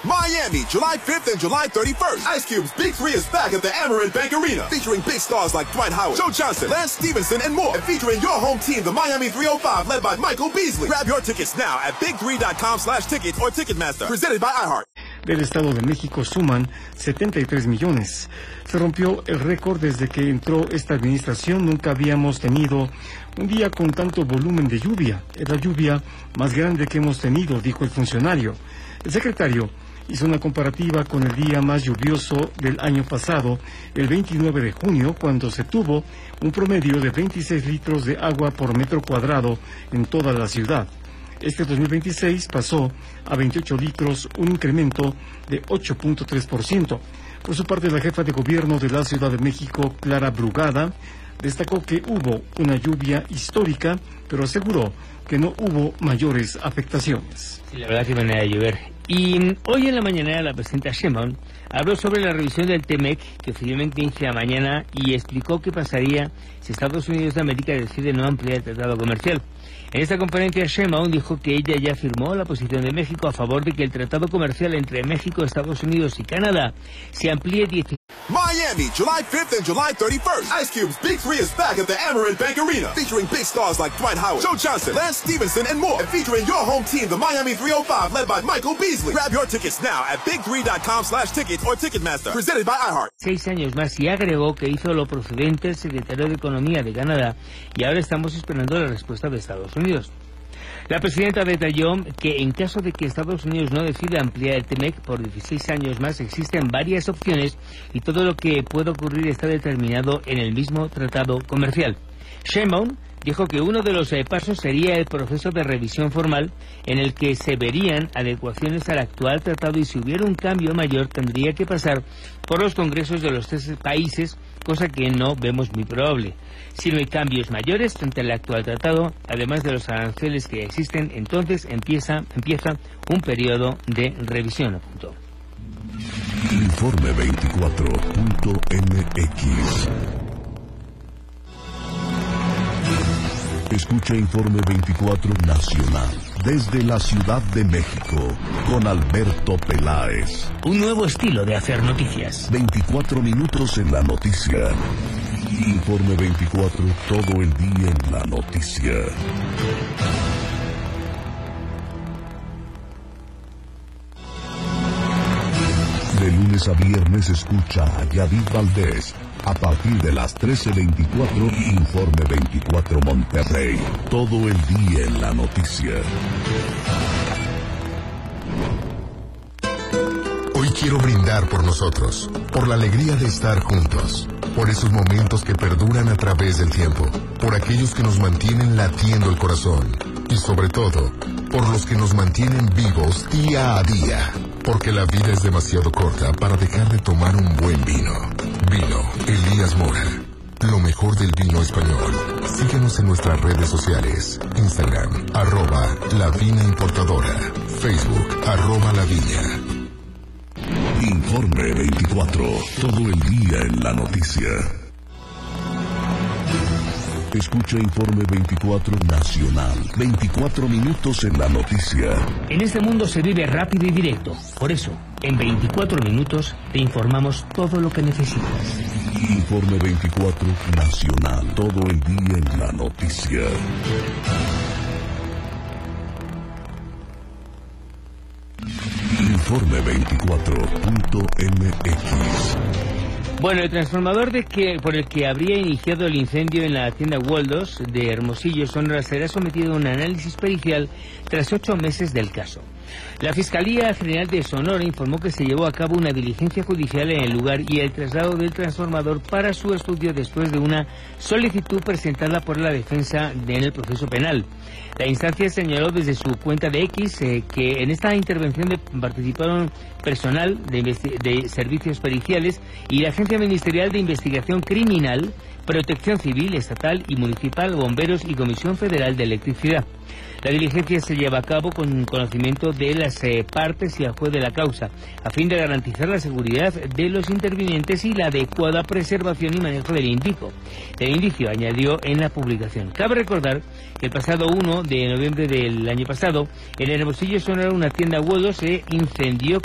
Miami, July 5th and July 31st. Ice Cube's Big 3 is back at the Amerant Bank Arena, featuring big stars like Dwight Howard, Joe Johnson, Lance Stevenson, and more. And featuring your home team, the Miami 305, led by Michael Beasley. Grab your tickets now at big3.com/tickets or Ticketmaster. Presented by iHeart. Del Estado de México suman 73 millones. Se rompió el récord desde que entró esta administración. Nunca habíamos tenido un día con tanto volumen de lluvia. Es la lluvia más grande que hemos tenido, dijo el funcionario. El secretario hizo una comparativa con el día más lluvioso del año pasado, el 29 de junio, cuando se tuvo un promedio de 26 litros de agua por metro cuadrado en toda la ciudad. Este 2026 pasó a 28 litros, un incremento de 8.3%. Por su parte, la jefa de gobierno de la Ciudad de México, Clara Brugada, destacó que hubo una lluvia histórica, pero aseguró que no hubo mayores afectaciones. Sí, la verdad que manera de llover. Y hoy en la mañana la presidenta Sheinbaum habló sobre la revisión del TEMEC, que oficialmente inicia mañana, y explicó qué pasaría si Estados Unidos de América decide no ampliar el tratado comercial. En esta conferencia, Sheinbaum dijo que ella ya firmó la posición de México a favor de que el tratado comercial entre México, Estados Unidos y Canadá se amplíe 10. Miami, July 5th and July 31st. Ice Cube's Big 3 is back at the Amerant Bank Arena, featuring big stars like Dwight Howard, Joe Johnson, Lance Stevenson, and more. And featuring your home team, the Miami 305, led by Michael Beasley. Grab your tickets now at big3.com/tickets or Ticketmaster. Presented by iHeart. 6 años más, y agregó que hizo lo procedente el secretario de Economía de Canadá, y ahora estamos esperando la respuesta de Estados Unidos. La presidenta detalló que en caso de que Estados Unidos no decida ampliar el TEMEC por 16 años más, existen varias opciones y todo lo que pueda ocurrir está determinado en el mismo tratado comercial. Sheinbaum dijo que uno de los pasos sería el proceso de revisión formal en el que se verían adecuaciones al actual tratado, y si hubiera un cambio mayor tendría que pasar por los congresos de los 3 países, cosa que no vemos muy probable. Si no hay cambios mayores ante el actual tratado, además de los aranceles que existen, entonces empieza un periodo de revisión, apuntó. Informe 24.mx. Escucha Informe 24 Nacional desde la Ciudad de México con Alberto Peláez. Un nuevo estilo de hacer noticias. 24 minutos en la noticia. Informe 24, todo el día en la noticia. De lunes a viernes escucha a Yadid Valdés. A partir de las 13:24, Informe 24 Monterrey. Todo el día en la noticia. Hoy quiero brindar por nosotros, por la alegría de estar juntos, por esos momentos que perduran a través del tiempo, por aquellos que nos mantienen latiendo el corazón y sobre todo, por los que nos mantienen vivos día a día, porque la vida es demasiado corta para dejar de tomar un buen vino. Vino Elías Mora, lo mejor del vino español. Síguenos en nuestras redes sociales, Instagram, @lavinaimportadora, Facebook, @laviña. Informe 24, todo el día en la noticia. Escucha Informe 24 Nacional, 24 minutos en la noticia. En este mundo se vive rápido y directo, por eso, en 24 minutos te informamos todo lo que necesitas. Informe 24 Nacional, todo el día en la noticia. Informe 24.mx. Bueno, el transformador por el que habría iniciado el incendio en la tienda Waldos de Hermosillo, Sonora, será sometido a un análisis pericial tras 8 meses del caso. La Fiscalía General de Sonora informó que se llevó a cabo una diligencia judicial en el lugar y el traslado del transformador para su estudio después de una solicitud presentada por la defensa en el proceso penal. La instancia señaló desde su cuenta de X que en esta intervención participaron personal de servicios periciales y la Agencia Ministerial de Investigación Criminal, Protección Civil, Estatal y Municipal, Bomberos y Comisión Federal de Electricidad. La diligencia se lleva a cabo con conocimiento de las partes y al juez de la causa, a fin de garantizar la seguridad de los intervinientes y la adecuada preservación y manejo del indicio, añadió en la publicación. Cabe recordar que el pasado 1 de noviembre del año pasado, en Hermosillo, Sonora, una tienda Waldos se incendió